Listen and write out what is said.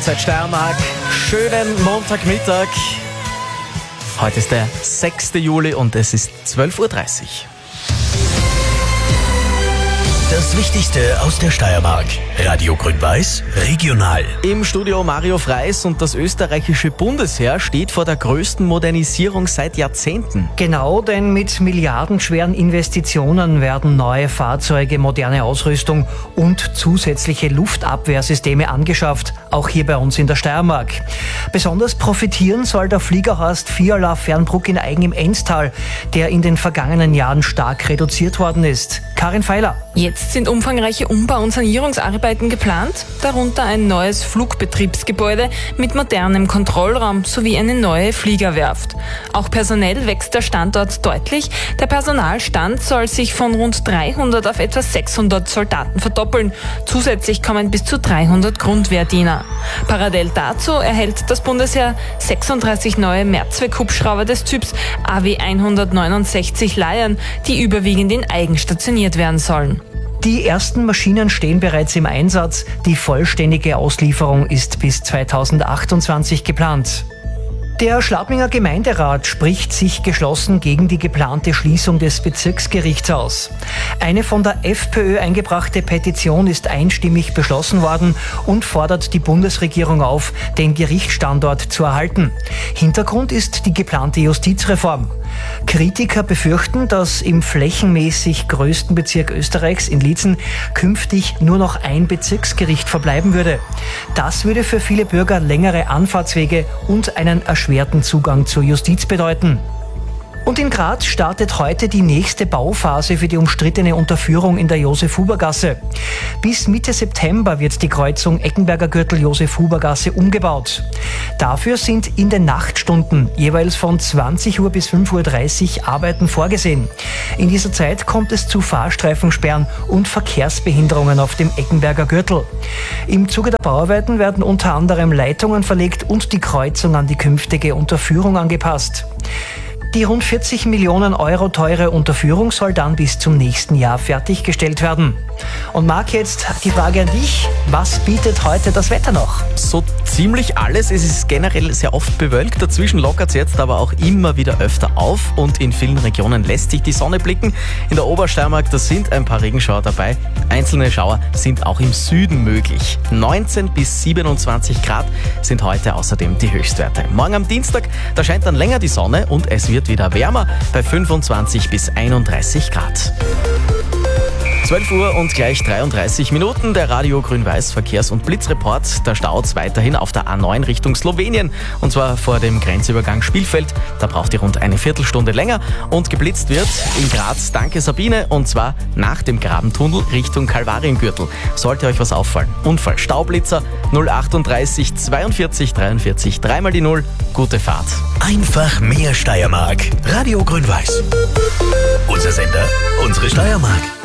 Freizeit Steiermark. Schönen Montagmittag. Heute ist der 6. Juli und es ist 12.30 Uhr. Das Wichtigste aus der Steiermark. Radio Grün-Weiß, regional. Im Studio Mario Freis und das österreichische Bundesheer steht vor der größten Modernisierung seit Jahrzehnten. Genau, denn mit milliardenschweren Investitionen werden neue Fahrzeuge, moderne Ausrüstung und zusätzliche Luftabwehrsysteme angeschafft, auch hier bei uns in der Steiermark. Besonders profitieren soll der Fliegerhorst Fiala Fernbruck in Aigen im Enztal, der in den vergangenen Jahren stark reduziert worden ist. Karin Feiler. Jetzt sind umfangreiche Umbau- und Sanierungsarbeiten geplant, darunter ein neues Flugbetriebsgebäude mit modernem Kontrollraum sowie eine neue Fliegerwerft. Auch personell wächst der Standort deutlich. Der Personalstand soll sich von rund 300 auf etwa 600 Soldaten verdoppeln. Zusätzlich kommen bis zu 300 Grundwehrdiener. Parallel dazu erhält das Bundesheer 36 neue Mehrzweck-Hubschrauber des Typs AW169 Lion, die überwiegend in Aigen stationiert werden sollen. Die ersten Maschinen stehen bereits im Einsatz. Die vollständige Auslieferung ist bis 2028 geplant. Der Schladminger Gemeinderat spricht sich geschlossen gegen die geplante Schließung des Bezirksgerichts aus. Eine von der FPÖ eingebrachte Petition ist einstimmig beschlossen worden und fordert die Bundesregierung auf, den Gerichtsstandort zu erhalten. Hintergrund ist die geplante Justizreform. Kritiker befürchten, dass im flächenmäßig größten Bezirk Österreichs in Liezen künftig nur noch ein Bezirksgericht verbleiben würde. Das würde für viele Bürger längere Anfahrtswege und einen erschwerten Zugang zur Justiz bedeuten. Und in Graz startet heute die nächste Bauphase für die umstrittene Unterführung in der Josef-Huber-Gasse. Bis Mitte September wird die Kreuzung Eckenberger Gürtel-Josef-Huber-Gasse umgebaut. Dafür sind in den Nachtstunden jeweils von 20 Uhr bis 5.30 Uhr Arbeiten vorgesehen. In dieser Zeit kommt es zu Fahrstreifensperren und Verkehrsbehinderungen auf dem Eckenberger Gürtel. Im Zuge der Bauarbeiten werden unter anderem Leitungen verlegt und die Kreuzung an die künftige Unterführung angepasst. Die rund 40 Millionen Euro teure Unterführung soll dann bis zum nächsten Jahr fertiggestellt werden. Und Marc, jetzt die Frage an dich. Was bietet heute das Wetter noch? So ziemlich alles. Es ist generell sehr oft bewölkt. Dazwischen lockert es jetzt aber auch immer wieder öfter auf und in vielen Regionen lässt sich die Sonne blicken. In der Obersteiermark, da sind ein paar Regenschauer dabei. Einzelne Schauer sind auch im Süden möglich. 19 bis 27 Grad sind heute außerdem die Höchstwerte. Morgen am Dienstag, da scheint dann länger die Sonne und es wird wieder wärmer bei 25 bis 31 Grad. 12 Uhr und gleich 33 Minuten. Der Radio Grün-Weiß Verkehrs- und Blitzreport. Da staut weiterhin auf der A9 Richtung Slowenien. Und zwar vor dem Grenzübergang Spielfeld. Da braucht ihr rund eine Viertelstunde länger. Und geblitzt wird in Graz, danke Sabine. Und zwar nach dem Grabentunnel Richtung Kalvariengürtel. Sollte euch was auffallen. Unfall, Staublitzer 038 42 43 3 die 0. Gute Fahrt. Einfach mehr Steiermark. Radio Grün-Weiß. Unser Sender, unsere Steiermark.